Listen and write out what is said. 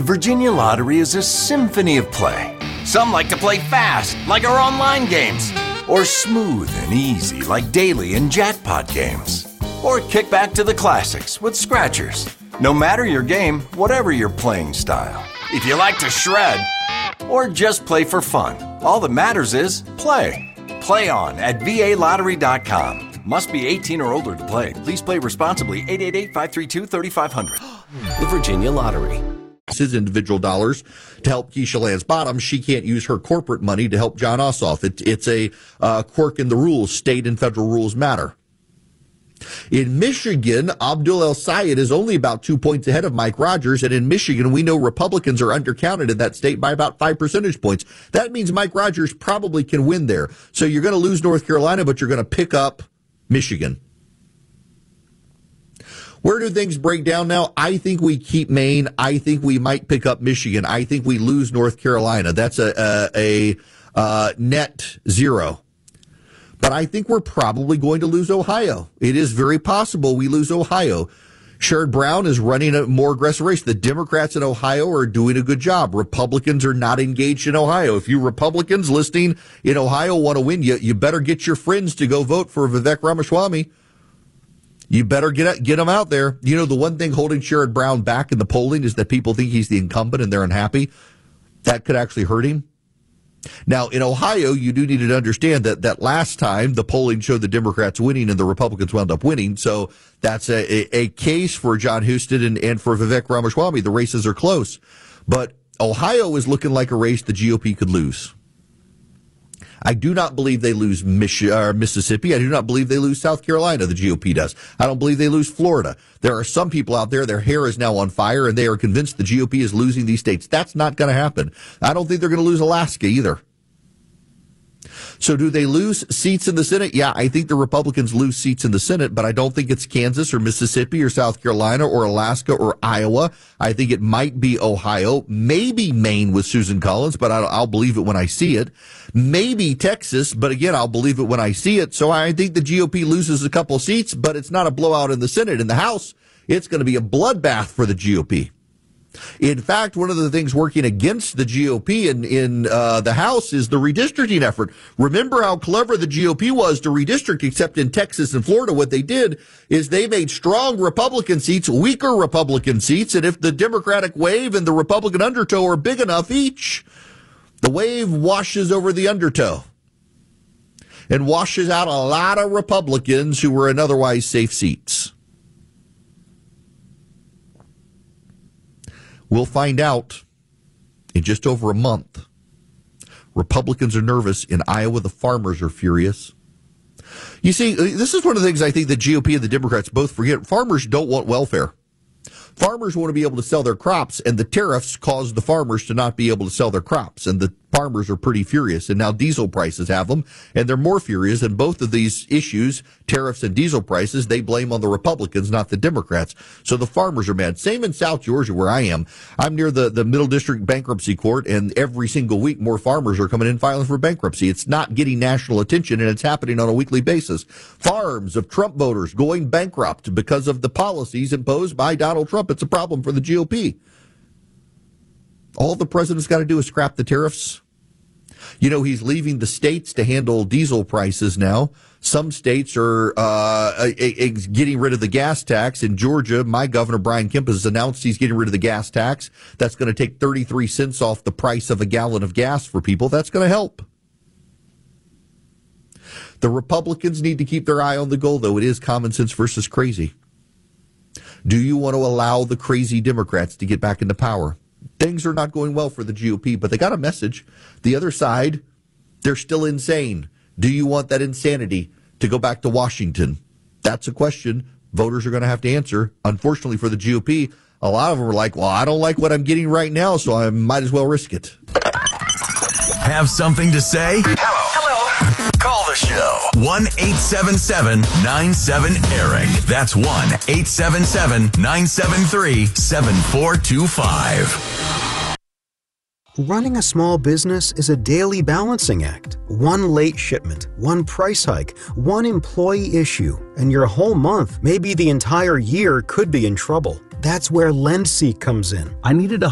The Virginia Lottery is a symphony of play. Some like to play fast, like our online games, or smooth and easy, like daily and jackpot games. Or kick back to the classics with scratchers. No matter your game, whatever your playing style. If you like to shred, or just play for fun, all that matters is play. Play on at VALottery.com. Must be 18 or older to play. Please play responsibly. 888-532-3500. The Virginia Lottery. His individual dollars to help Keisha Lance Bottoms. She can't use her corporate money to help Jon Ossoff. It's a quirk in the rules. State and federal rules matter. In Michigan, Abdul El Sayed is only about 2 points ahead of Mike Rogers, and in Michigan, we know Republicans are undercounted in that state by about 5 percentage points. That means Mike Rogers probably can win there. So you're going to lose North Carolina, but you're going to pick up Michigan. Where do things break down now? I think we keep Maine. I think we might pick up Michigan. I think we lose North Carolina. That's a net zero. But I think we're probably going to lose Ohio. It is very possible we lose Ohio. Sherrod Brown is running a more aggressive race. The Democrats in Ohio are doing a good job. Republicans are not engaged in Ohio. If you Republicans listening in Ohio want to win, you better get your friends to go vote for Vivek Ramaswamy. You better get them out there. You know, the one thing holding Sherrod Brown back in the polling is that people think he's the incumbent and they're unhappy. That could actually hurt him. Now, in Ohio, you do need to understand that last time the polling showed the Democrats winning and the Republicans wound up winning. So that's a case for John Huston and for Vivek Ramaswamy. The races are close. But Ohio is looking like a race the GOP could lose. I do not believe they lose Mississippi. I do not believe they lose South Carolina, the GOP does. I don't believe they lose Florida. There are some people out there, their hair is now on fire, and they are convinced the GOP is losing these states. That's not going to happen. I don't think they're going to lose Alaska either. So do they lose seats in the Senate? Yeah, I think the Republicans lose seats in the Senate, but I don't think it's Kansas or Mississippi or South Carolina or Alaska or Iowa. I think it might be Ohio, maybe Maine with Susan Collins, but I'll believe it when I see it. Maybe Texas, but again, I'll believe it when I see it. So I think the GOP loses a couple seats, but it's not a blowout in the Senate. In the House, it's going to be a bloodbath for the GOP. In fact, one of the things working against the GOP in the House is the redistricting effort. Remember how clever the GOP was to redistrict, except in Texas and Florida. What they did is they made strong Republican seats weaker Republican seats, and if the Democratic wave and the Republican undertow are big enough each, the wave washes over the undertow and washes out a lot of Republicans who were in otherwise safe seats. We'll find out in just over a month. Republicans are nervous. In Iowa, the farmers are furious. You see, this is one of the things I think the GOP and the Democrats both forget. Farmers don't want welfare. Farmers want to be able to sell their crops, and the tariffs cause the farmers to not be able to sell their crops, and the farmers are pretty furious. And now diesel prices have them, and they're more furious. And both of these issues, tariffs and diesel prices, they blame on the Republicans, not the Democrats. So the farmers are mad. Same in South Georgia, where I am. I'm near the Middle District Bankruptcy Court, and every single week more farmers are coming in filing for bankruptcy. It's not getting national attention, and it's happening on a weekly basis. Farms of Trump voters going bankrupt because of the policies imposed by Donald Trump. It's a problem for the GOP. All the president's got to do is scrap the tariffs. You know, he's leaving the states to handle diesel prices now. Some states are getting rid of the gas tax. In Georgia, my governor, Brian Kemp, has announced he's getting rid of the gas tax. That's going to take 33 cents off the price of a gallon of gas for people. That's going to help. The Republicans need to keep their eye on the goal, though. It is common sense versus crazy. Do you want to allow the crazy Democrats to get back into power? Things are not going well for the GOP, but they got a message. The other side, they're still insane. Do you want that insanity to go back to Washington? That's a question voters are going to have to answer. Unfortunately for the GOP, a lot of them are like, well, I don't like what I'm getting right now, so I might as well risk it. Have something to say? Hello. Call the show. 1-877-97-ERIC. That's 1-877-973-7425. Running a small business is a daily balancing act. One late shipment, one price hike, one employee issue, and your whole month, maybe the entire year, could be in trouble. That's where LendSeek comes in. I needed